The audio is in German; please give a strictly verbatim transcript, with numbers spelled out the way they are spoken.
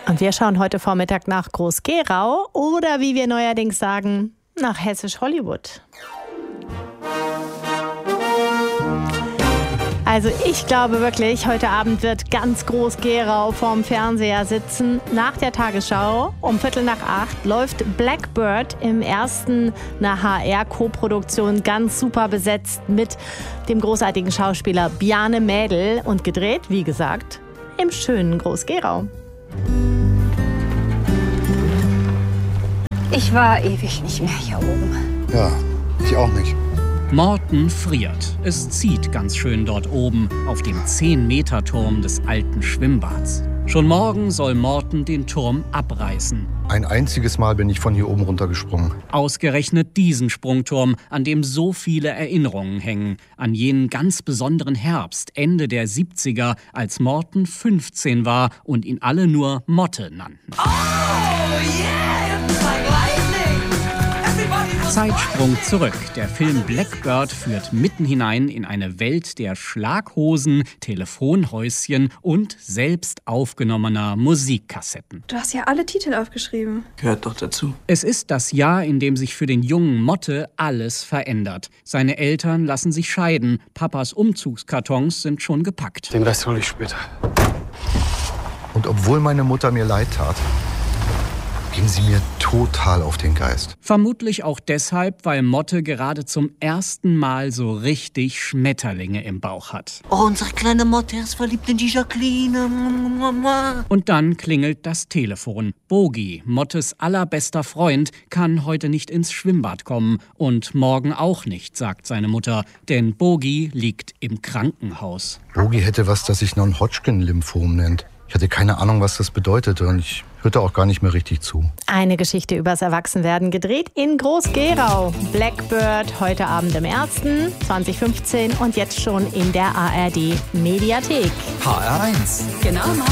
Und wir schauen heute Vormittag nach Groß-Gerau oder wie wir neuerdings sagen, nach Hessisch-Hollywood. Also ich glaube wirklich, heute Abend wird ganz Groß-Gerau vorm Fernseher sitzen. Nach der Tagesschau um Viertel nach acht läuft Blackbird im ersten einer H R-Koproduktion ganz super besetzt mit dem großartigen Schauspieler Bjarne Mädel und gedreht, wie gesagt, im schönen Groß-Gerau. Ich war ewig nicht mehr hier oben. Ja, ich auch nicht. Morten friert. Es zieht ganz schön dort oben auf dem zehn-Meter-Turm des alten Schwimmbads. Schon morgen soll Morten den Turm abreißen. Ein einziges Mal bin ich von hier oben runtergesprungen. Ausgerechnet diesen Sprungturm, an dem so viele Erinnerungen hängen. An jenen ganz besonderen Herbst, Ende der siebziger, als Morten fünfzehn war und ihn alle nur Motte nannten. Oh, yeah, it's like lightning. Everybody was Zeitsprung zurück. Der Film Blackbird führt mitten hinein in eine Welt der Schlaghosen, Telefonhäuschen und selbst aufgenommener Musikkassetten. Du hast ja alle Titel aufgeschrieben. Gehört doch dazu. Es ist das Jahr, in dem sich für den jungen Motte alles verändert. Seine Eltern lassen sich scheiden. Papas Umzugskartons sind schon gepackt. Den Rest hole ich später. Und obwohl meine Mutter mir leid tat, ging sie mir total auf den Geist. Vermutlich auch deshalb, weil Motte gerade zum ersten Mal so richtig Schmetterlinge im Bauch hat. Oh, unsere kleine Motte ist verliebt in die Jacqueline. Und dann klingelt das Telefon. Bogi, Mottes allerbester Freund, kann heute nicht ins Schwimmbad kommen. Und morgen auch nicht, sagt seine Mutter. Denn Bogi liegt im Krankenhaus. Bogi hätte was, das sich Non-Hodgkin-Lymphom nennt. Ich hatte keine Ahnung, was das bedeutete und ich hörte auch gar nicht mehr richtig zu. Eine Geschichte übers Erwachsenwerden, gedreht in Groß-Gerau. Blackbird, heute Abend im ersten, zwanzig fünfzehn und jetzt schon in der A R D-Mediathek. H R eins. Genau.